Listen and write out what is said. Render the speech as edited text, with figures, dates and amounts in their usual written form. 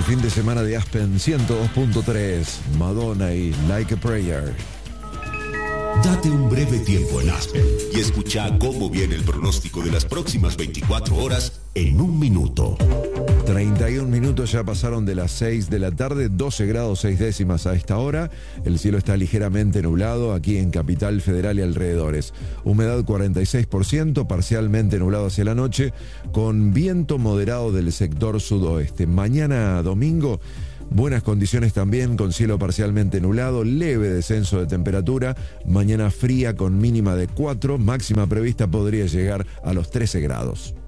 fin de semana de Aspen 102.3, Madonna y Like a Prayer. Date un breve tiempo en Aspen y escucha cómo viene el pronóstico de las próximas 24 horas en un minuto. 31 minutos ya pasaron de las 6 de la tarde, 12 grados 6 décimas a esta hora. El cielo está ligeramente nublado aquí en Capital Federal y alrededores. Humedad 46%, parcialmente nublado hacia la noche, con viento moderado del sector sudoeste. Mañana domingo, buenas condiciones también, con cielo parcialmente nublado, leve descenso de temperatura. Mañana fría con mínima de 4, máxima prevista podría llegar a los 13 grados.